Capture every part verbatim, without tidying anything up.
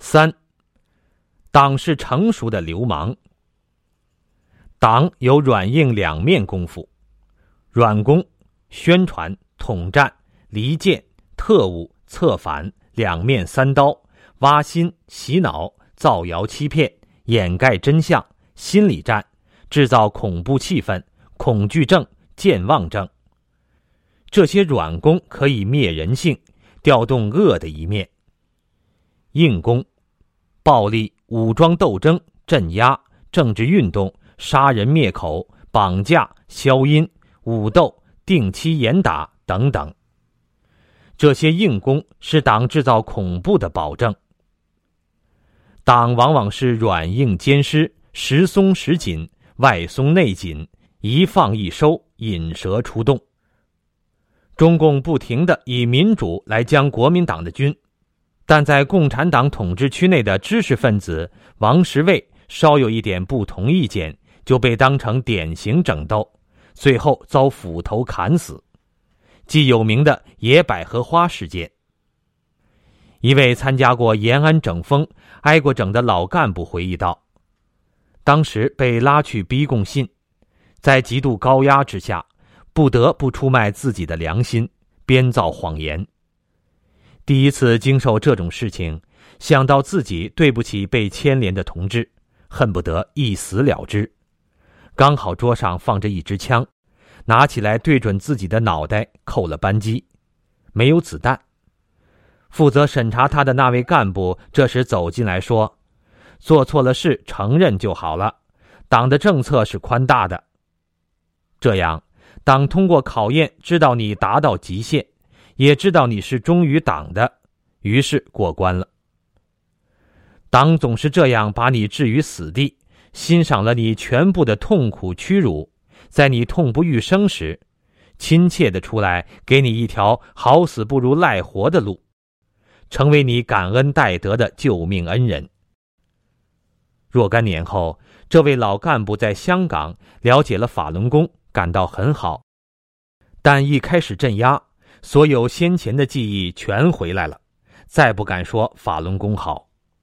三，党是成熟的流氓。党有软硬两面功夫，软功宣传、统战、离间、特务、策反、两面三刀、挖心、洗脑、造谣欺骗、掩盖真相、心理战、制造恐怖气氛、恐惧症、健忘症。这些软功可以灭人性，调动恶的一面。硬功暴力、武装斗争、镇压、政治运动、杀人灭口、绑架、消音、武斗、定期严打等等。这些硬功是党制造恐怖的保证。党往往是软硬兼施，时松时紧，外松内紧，一放一收，引蛇出洞。中共不停地以民主来将国民党的军，但在共产党统治区内的知识分子王石卫稍有一点不同意见，就被当成典型整斗，最后遭斧头砍死。既有名的野百合花事件。一位参加过延安整风、挨过整的老干部回忆道，当时被拉去逼供信，在极度高压之下，不得不出卖自己的良心，编造谎言。第一次经受这种事情，想到自己对不起被牵连的同志，恨不得一死了之。刚好桌上放着一支枪，拿起来对准自己的脑袋扣了扳机，没有子弹。负责审查他的那位干部这时走进来说，做错了事承认就好了，党的政策是宽大的。这样，党通过考验知道你达到极限，也知道你是忠于党的，于是过关了。党总是这样把你置于死地，欣赏了你全部的痛苦屈辱，在你痛不欲生时，亲切地出来给你一条好死不如赖活的路，成为你感恩戴德的救命恩人。若干年后，这位老干部在香港了解了法轮功，感到很好，但一开始镇压，所有先前的记忆全回来了，再不敢说法轮功好。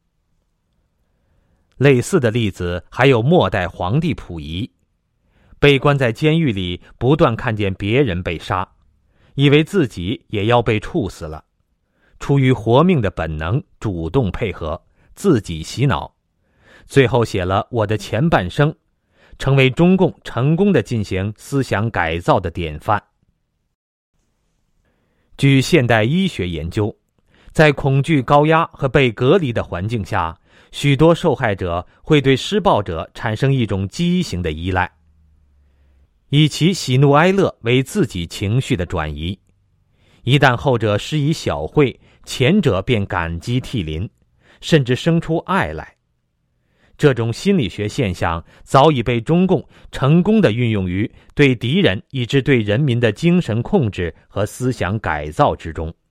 类似的例子还有末代皇帝溥仪，被关在监狱里，不断看见别人被杀，以为自己也要被处死了，出于活命的本能，主动配合，自己洗脑，最后写了《我的前半生》，成为中共成功的进行思想改造的典范。据现代医学研究，在恐惧高压和被隔离的环境下，许多受害者会对施暴者产生一种畸形的依赖，以其喜怒哀乐为自己情绪的转移。一旦后者施以小惠，前者便感激涕零，甚至生出爱来。这种心理学现象早已被中共成功地运用于对敌人以至对人民的精神控制和思想改造之中。